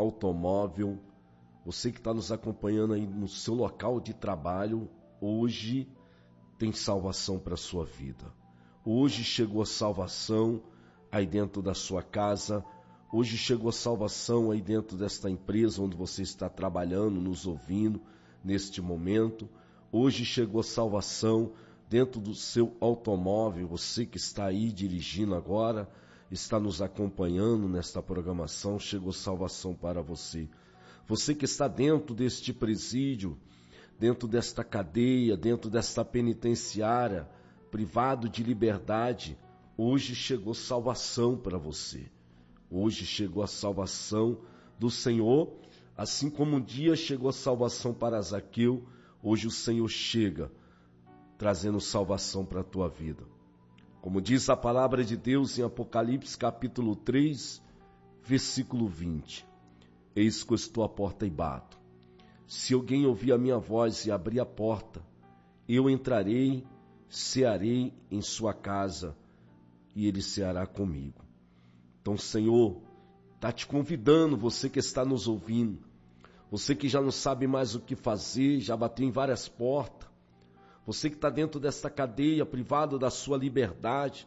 automóvel, você que está nos acompanhando aí no seu local de trabalho, hoje tem salvação para a sua vida. Hoje chegou a salvação aí dentro da sua casa, hoje chegou a salvação aí dentro desta empresa onde você está trabalhando, nos ouvindo neste momento. Hoje chegou a salvação dentro do seu automóvel, você que está aí dirigindo agora, está nos acompanhando nesta programação, chegou salvação para você. Você que está dentro deste presídio, dentro desta cadeia, dentro desta penitenciária, privado de liberdade, hoje chegou salvação para você. Hoje chegou a salvação do Senhor, assim como um dia chegou a salvação para Zaqueu, hoje o Senhor chega trazendo salvação para a tua vida. Como diz a palavra de Deus em Apocalipse capítulo 3, versículo 20. Eis que eu estou à porta e bato. Se alguém ouvir a minha voz e abrir a porta, eu entrarei, cearei em sua casa e ele ceará comigo. Então, Senhor, está te convidando, você que está nos ouvindo, você que já não sabe mais o que fazer, já bateu em várias portas, você que está dentro desta cadeia, privado da sua liberdade,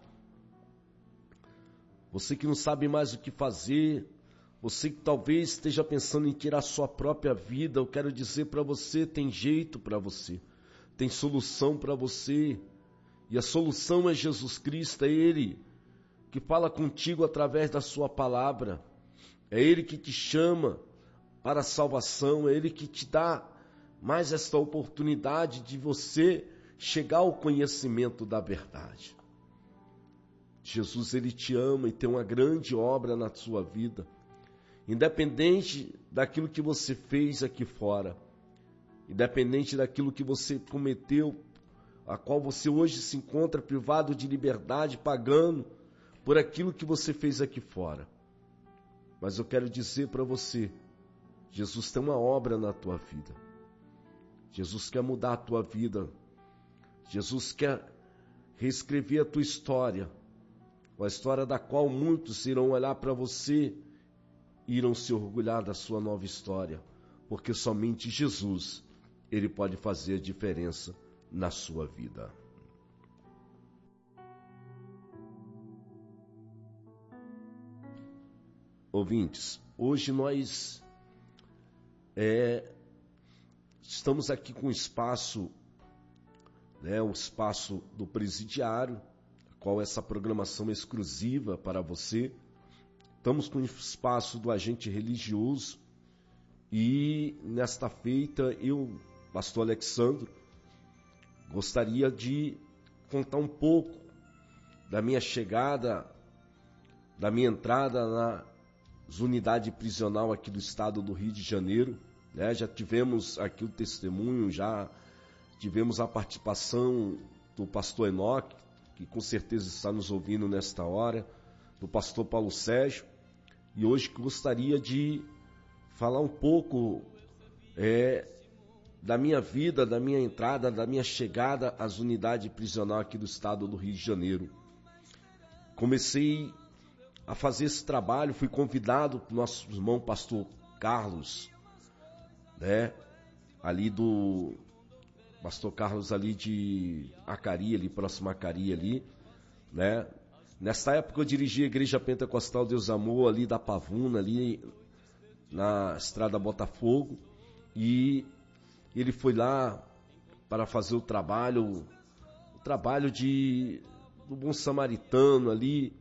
você que não sabe mais o que fazer, você que talvez esteja pensando em tirar sua própria vida, eu quero dizer para você, tem jeito para você, tem solução para você, e a solução é Jesus Cristo, é Ele que fala contigo através da sua palavra, é Ele que te chama para a salvação, é Ele que te dá mais esta oportunidade de você chegar ao conhecimento da verdade. Jesus, Ele te ama e tem uma grande obra na sua vida, independente daquilo que você fez aqui fora, independente daquilo que você cometeu, a qual você hoje se encontra privado de liberdade, pagando por aquilo que você fez aqui fora. Mas eu quero dizer para você, Jesus tem uma obra na tua vida. Jesus quer mudar a tua vida. Jesus quer reescrever a tua história, a história da qual muitos irão olhar para você e irão se orgulhar da sua nova história, porque somente Jesus, Ele pode fazer a diferença na sua vida. Ouvintes, hoje nós estamos aqui com o espaço, o espaço do presidiário, qual essa programação é exclusiva para você. Estamos com o espaço do agente religioso e nesta feita eu, pastor Alexandro, gostaria de contar um pouco da minha chegada, da minha entrada nas unidades prisional aqui do estado do Rio de Janeiro. Já tivemos aqui o testemunho, já tivemos a participação do pastor Enoque, que com certeza está nos ouvindo nesta hora, do pastor Paulo Sérgio, e hoje gostaria de falar um pouco da minha vida, da minha entrada, da minha chegada às unidades prisional aqui do estado do Rio de Janeiro. Comecei a fazer esse trabalho, fui convidado pelo nosso irmão pastor Carlos, ali do pastor Carlos ali de Acari, ali próximo a Acari ali, Nessa época eu dirigi a Igreja Pentecostal Deus Amor ali da Pavuna, ali na Estrada Botafogo, e ele foi lá para fazer o trabalho do bom samaritano ali,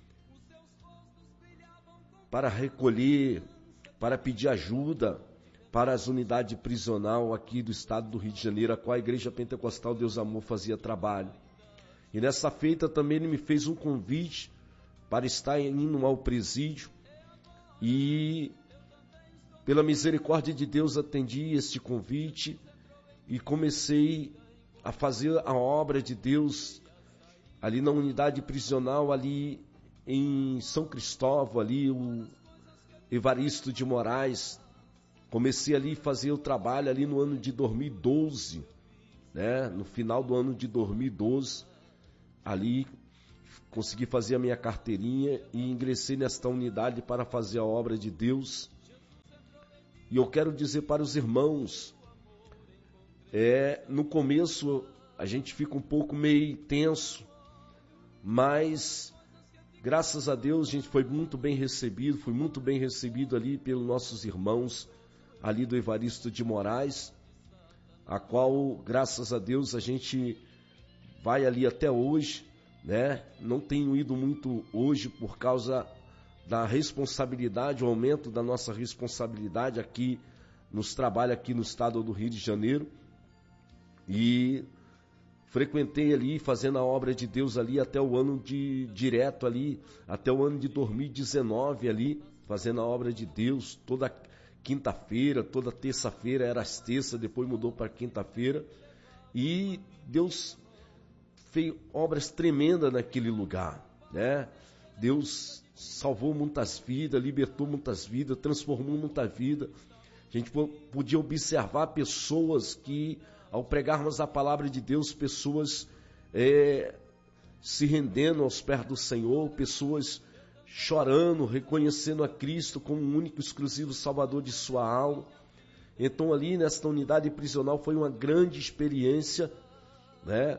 para recolher, para pedir ajuda para as unidades prisional aqui do estado do Rio de Janeiro, a qual a Igreja Pentecostal Deus Amor fazia trabalho. E nessa feita também ele me fez um convite para estar indo ao presídio e pela misericórdia de Deus atendi este convite e comecei a fazer a obra de Deus ali na unidade prisional, ali em São Cristóvão, ali o Evaristo de Moraes. Comecei ali a fazer o trabalho ali no ano de 2012, no final do ano de 2012, ali consegui fazer a minha carteirinha e ingressei nesta unidade para fazer a obra de Deus. E eu quero dizer para os irmãos, no começo a gente fica um pouco meio tenso, mas graças a Deus a gente foi muito bem recebido, fui muito bem recebido ali pelos nossos irmãos ali do Evaristo de Moraes, a qual, graças a Deus, a gente vai ali até hoje, né? Não tenho ido muito hoje por causa da responsabilidade, o aumento da nossa responsabilidade aqui, nos trabalha aqui no estado do Rio de Janeiro, e frequentei ali, fazendo a obra de Deus ali até o ano direto ali, até o ano de 2019 ali, fazendo a obra de Deus toda quinta-feira, toda terça-feira, era as terças, depois mudou para quinta-feira, e Deus fez obras tremendas naquele lugar, né? Deus salvou muitas vidas, libertou muitas vidas, transformou muita vida. A gente podia observar pessoas que, ao pregarmos a palavra de Deus, pessoas se rendendo aos pés do Senhor, pessoas chorando, reconhecendo a Cristo como o único exclusivo Salvador de sua alma. Então ali nesta unidade prisional foi uma grande experiência, né?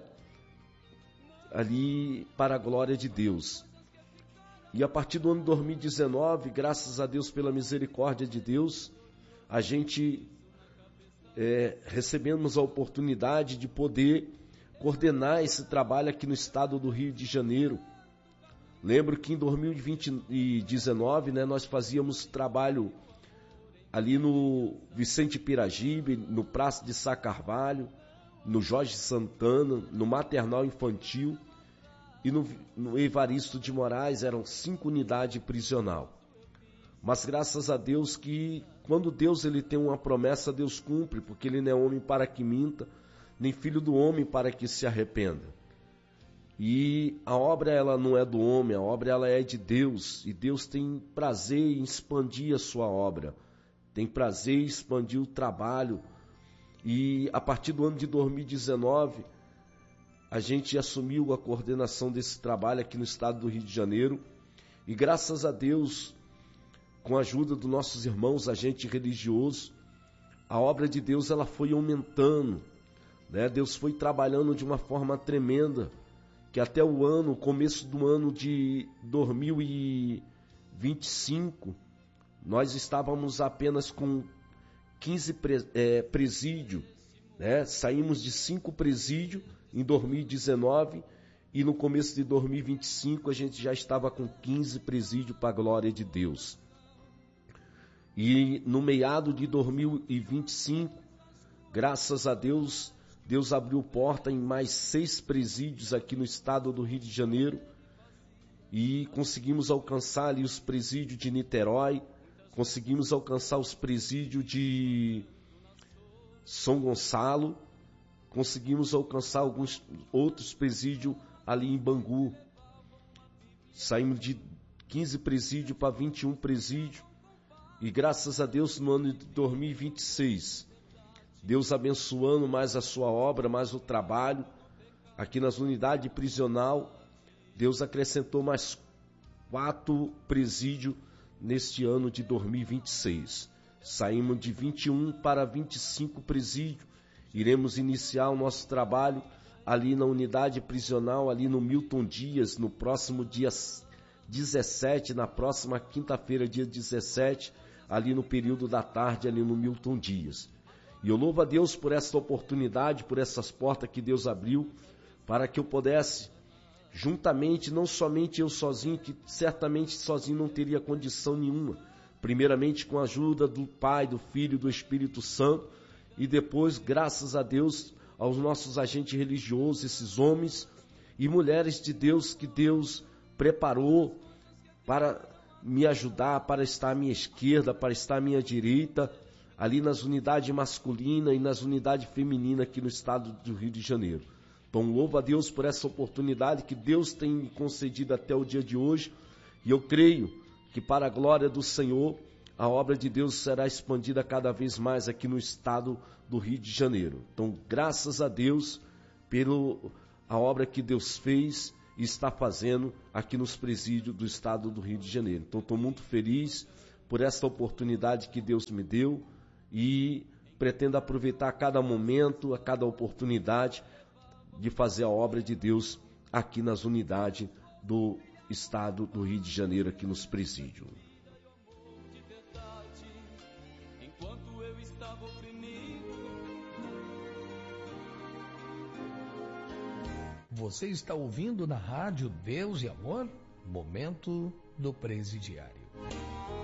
Ali para a glória de Deus. E a partir do ano 2019, graças a Deus pela misericórdia de Deus, a gente recebemos a oportunidade de poder coordenar esse trabalho aqui no estado do Rio de Janeiro. Lembro que em 2019, né, nós fazíamos trabalho ali no Vicente Piragibe, no Praça de Sá Carvalho, no Jorge Santana, no Maternal Infantil e no Evaristo de Moraes. Eram 5 unidades prisional. Mas graças a Deus que quando Deus ele tem uma promessa, Deus cumpre, porque ele não é homem para que minta, nem filho do homem para que se arrependa. E a obra ela não é do homem, a obra ela é de Deus, e Deus tem prazer em expandir a sua obra, tem prazer em expandir o trabalho. E a partir do ano de 2019, a gente assumiu a coordenação desse trabalho aqui no estado do Rio de Janeiro, e graças a Deus, com a ajuda dos nossos irmãos, agentes religiosos, a obra de Deus ela foi aumentando, né? Deus foi trabalhando de uma forma tremenda, que até o começo do ano de 2025, nós estávamos apenas com 15 presídios, né? Saímos de 5 presídios em 2019 e no começo de 2025 a gente já estava com 15 presídios para a glória de Deus. E no meado de 2025, graças a Deus, Deus abriu porta em mais 6 presídios aqui no estado do Rio de Janeiro e conseguimos alcançar ali os presídios de Niterói, conseguimos alcançar os presídios de São Gonçalo, conseguimos alcançar alguns outros presídios ali em Bangu. Saímos de 15 presídios para 21 presídios e graças a Deus no ano de 2026, Deus abençoando mais a sua obra, mais o trabalho, aqui nas unidades prisional, Deus acrescentou mais 4 presídios neste ano de 2026. Saímos de 21 para 25 presídios, iremos iniciar o nosso trabalho ali na unidade prisional, ali no Milton Dias, no próximo dia 17, na próxima quinta-feira, dia 17, ali no período da tarde, ali no Milton Dias. E eu louvo a Deus por essa oportunidade, por essas portas que Deus abriu, para que eu pudesse, juntamente, não somente eu sozinho, que certamente sozinho não teria condição nenhuma, primeiramente com a ajuda do Pai, do Filho e do Espírito Santo, e depois, graças a Deus, aos nossos agentes religiosos, esses homens e mulheres de Deus que Deus preparou para me ajudar, para estar à minha esquerda, para estar à minha direita, ali nas unidades masculinas e nas unidades femininas aqui no estado do Rio de Janeiro. Então louvo a Deus por essa oportunidade que Deus tem me concedido até o dia de hoje, e eu creio que para a glória do Senhor, a obra de Deus será expandida cada vez mais aqui no estado do Rio de Janeiro. Então graças a Deus pela obra que Deus fez e está fazendo aqui nos presídios do estado do Rio de Janeiro. Então estou muito feliz por essa oportunidade que Deus me deu, e pretendo aproveitar a cada momento, a cada oportunidade de fazer a obra de Deus aqui nas unidades do estado do Rio de Janeiro, aqui nos presídios. Você está ouvindo na rádio Deus e Amor, Momento do Presidiário.